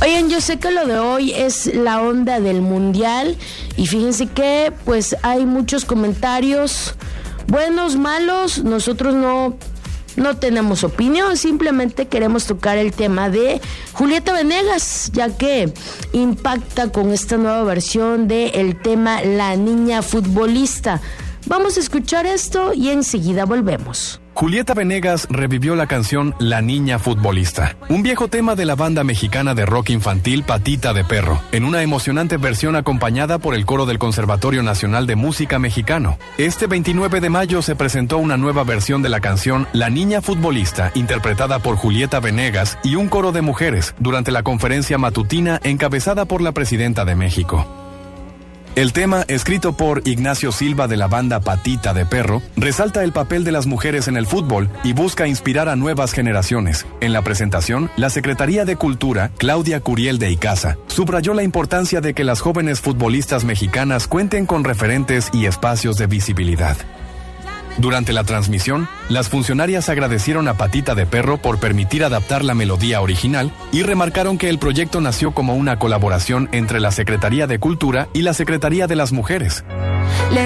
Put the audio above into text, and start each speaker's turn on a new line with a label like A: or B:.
A: Oigan, yo sé que lo de hoy es la onda del mundial y fíjense que pues hay muchos comentarios, buenos, malos. Nosotros no tenemos opinión, simplemente queremos tocar el tema de Julieta Venegas, ya que impacta con esta nueva versión del tema La Niña Futbolista. Vamos a escuchar esto y enseguida volvemos.
B: Julieta Venegas revivió la canción La Niña Futbolista, un viejo tema de la banda mexicana de rock infantil Patita de Perro, en una emocionante versión acompañada por el coro del Conservatorio Nacional de Música Mexicano. Este 29 de mayo se presentó una nueva versión de la canción La Niña Futbolista, interpretada por Julieta Venegas y un coro de mujeres, durante la conferencia matutina encabezada por la presidenta de México. El tema, escrito por Ignacio Silva de la banda Patita de Perro, resalta el papel de las mujeres en el fútbol y busca inspirar a nuevas generaciones. En la presentación, la Secretaría de Cultura, Claudia Curiel de Icaza, subrayó la importancia de que las jóvenes futbolistas mexicanas cuenten con referentes y espacios de visibilidad. Durante la transmisión, las funcionarias agradecieron a Patita de Perro por permitir adaptar la melodía original y remarcaron que el proyecto nació como una colaboración entre la Secretaría de Cultura y la Secretaría de las Mujeres.